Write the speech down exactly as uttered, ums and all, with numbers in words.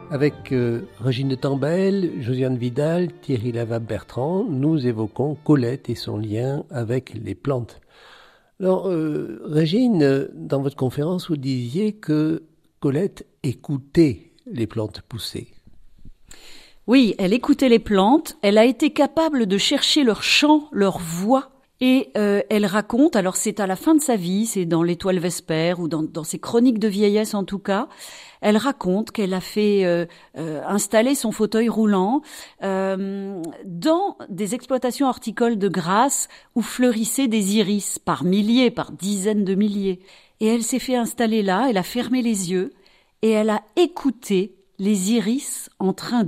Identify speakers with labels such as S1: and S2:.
S1: Avec euh, Régine de Tambel, Josiane Vidal, Thierry Lava-Bertrand, nous évoquons Colette et son lien avec les plantes. Alors, euh, Régine, dans votre conférence, vous disiez que Colette écoutait les plantes pousser.
S2: Oui, elle écoutait les plantes, elle a été capable de chercher leur chant, leur voix. Et euh, elle raconte, alors c'est à la fin de sa vie, c'est dans l'Étoile Vespère ou dans, dans ses chroniques de vieillesse en tout cas, elle raconte qu'elle a fait euh, euh, installer son fauteuil roulant euh, dans des exploitations horticoles de Grasse où fleurissaient des iris par milliers, par dizaines de milliers. Et elle s'est fait installer là, elle a fermé les yeux et elle a écouté les iris en train